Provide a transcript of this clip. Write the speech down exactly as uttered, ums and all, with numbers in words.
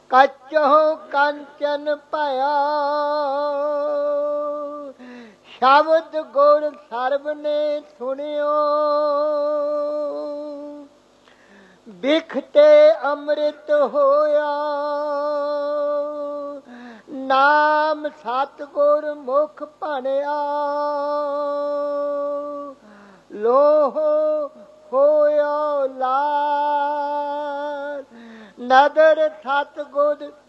ਕਚਹੁ ਕੰਚਨ ਭਇਆ, ਸ਼ਬਦ ਗੁਰ ਸਰਬ ਨੇ ਸੁਣਿਓ। ਬਿਖਤੇ ਅੰਮ੍ਰਿਤ ਹੋਇਆ, ਨਾਮ ਸਤਿਗੁਰ ਮੁਖ ਭਣਿਆ। ਲੋਹ ਹੋਇਆ ਲਾਲ, ਨਦਰ ਸਤਿਗੁਰ